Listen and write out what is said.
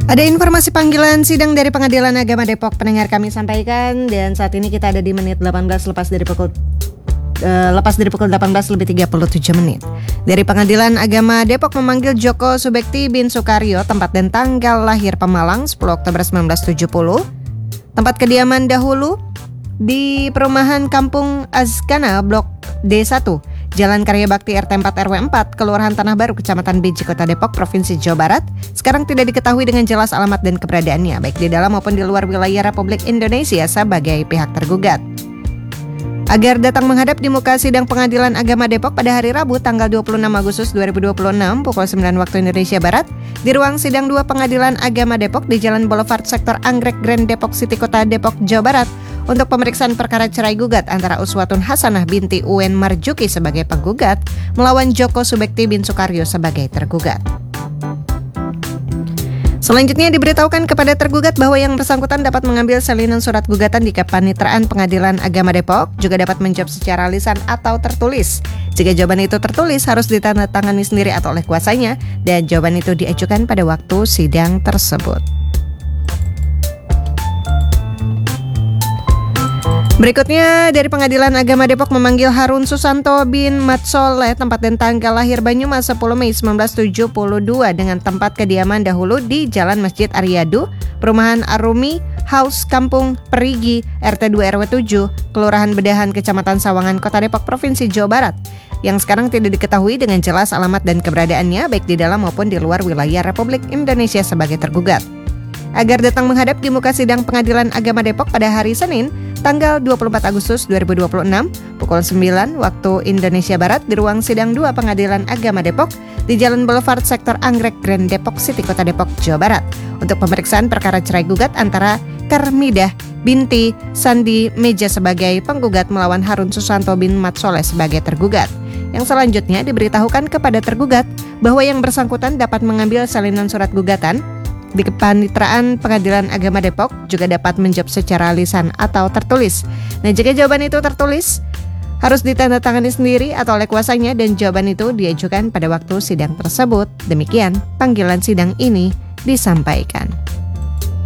Ada informasi panggilan sidang dari Pengadilan Agama Depok, pendengar kami sampaikan, dan saat ini kita ada di menit 18 lepas dari pukul 18 lebih 37 menit. Dari Pengadilan Agama Depok memanggil Joko Subekti bin Sukaryo, tempat dan tanggal lahir Pemalang 10 Oktober 1970, tempat kediaman dahulu di perumahan Kampung Azkana Blok D1, Jalan Karya Bakti RT 4 RW 4, Kelurahan Tanah Baru, Kecamatan Beji, Kota Depok, Provinsi Jawa Barat. Sekarang tidak diketahui dengan jelas alamat dan keberadaannya, baik di dalam maupun di luar wilayah Republik Indonesia sebagai pihak tergugat. Agar datang menghadap di muka sidang Pengadilan Agama Depok pada hari Rabu tanggal 26 Agustus 2026 pukul 9 waktu Indonesia Barat di ruang sidang 2 Pengadilan Agama Depok di Jalan Boulevard Sektor Anggrek Grand Depok City, Kota Depok, Jawa Barat untuk pemeriksaan perkara cerai gugat antara Uswatun Hasanah binti Uwen Marjuki sebagai penggugat melawan Joko Subekti bin Sukaryo sebagai tergugat. Selanjutnya diberitahukan kepada tergugat bahwa yang bersangkutan dapat mengambil salinan surat gugatan di Kepanitraan Pengadilan Agama Depok, juga dapat menjawab secara lisan atau tertulis. Jika jawaban itu tertulis harus ditandatangani sendiri atau oleh kuasanya, dan jawaban itu diajukan pada waktu sidang tersebut. Berikutnya dari Pengadilan Agama Depok memanggil Harun Susanto bin Matsoleh, tempat dan tanggal lahir Banyumas 10 Mei 1972 dengan tempat kediaman dahulu di Jalan Masjid Aryadu, Perumahan Arumi House Kampung Perigi RT 2 RW 7, Kelurahan Bedahan, Kecamatan Sawangan, Kota Depok, Provinsi Jawa Barat, yang sekarang tidak diketahui dengan jelas alamat dan keberadaannya baik di dalam maupun di luar wilayah Republik Indonesia sebagai tergugat. Agar datang menghadap di muka sidang Pengadilan Agama Depok pada hari Senin, tanggal 24 Agustus 2026, pukul 9 waktu Indonesia Barat di ruang sidang 2 Pengadilan Agama Depok di Jalan Boulevard Sektor Anggrek Grand Depok City, Kota Depok, Jawa Barat untuk pemeriksaan perkara cerai gugat antara Karmidah binti Sandi Meja sebagai penggugat melawan Harun Susanto bin Matsoleh sebagai tergugat. Yang selanjutnya diberitahukan kepada tergugat bahwa yang bersangkutan dapat mengambil salinan surat gugatan di Kepanitraan Pengadilan Agama Depok, juga dapat menjawab secara lisan atau tertulis. Nah, jika jawaban itu tertulis harus ditandatangani sendiri atau oleh kuasanya, dan jawaban itu diajukan pada waktu sidang tersebut. Demikian panggilan sidang ini disampaikan.